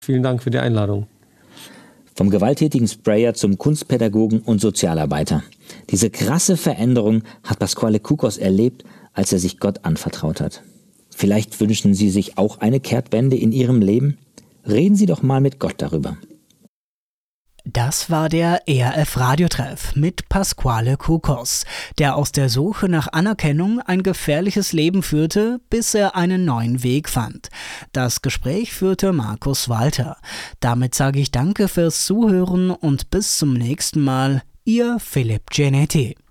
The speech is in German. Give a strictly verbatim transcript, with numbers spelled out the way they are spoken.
Vielen Dank für die Einladung. Vom gewalttätigen Sprayer zum Kunstpädagogen und Sozialarbeiter. Diese krasse Veränderung hat Pasquale Kukos erlebt, als er sich Gott anvertraut hat. Vielleicht wünschen Sie sich auch eine Kehrtwende in Ihrem Leben? Reden Sie doch mal mit Gott darüber. Das war der E R F-Radiotreff mit Pasquale Kukos, der aus der Suche nach Anerkennung ein gefährliches Leben führte, bis er einen neuen Weg fand. Das Gespräch führte Markus Walter. Damit sage ich Danke fürs Zuhören und bis zum nächsten Mal. Ihr Philipp Genetti.